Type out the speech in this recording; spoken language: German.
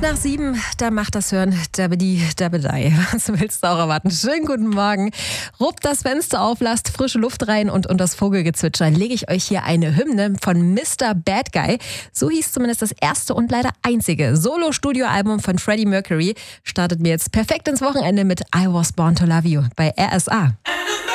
5 nach 7, da macht das Hören Dabedi Dabedei. Was willst du auch erwarten? Schönen guten Morgen. Ruppt das Fenster auf, lasst frische Luft rein und unter das Vogelgezwitscher lege ich euch hier eine Hymne von Mr. Bad Guy. So hieß zumindest das erste und leider einzige Solo-Studio-Album von Freddie Mercury. Startet mir jetzt perfekt ins Wochenende mit I Was Born to Love You bei RSA.